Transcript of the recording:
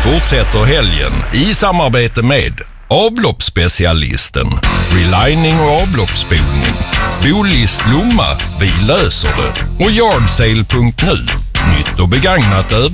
fortsätter helgen i samarbete med avloppsspecialisten, relining och avloppsspolning, Bolist Lomma, vi löser det, och Yardsale.nu, nytt och begagnat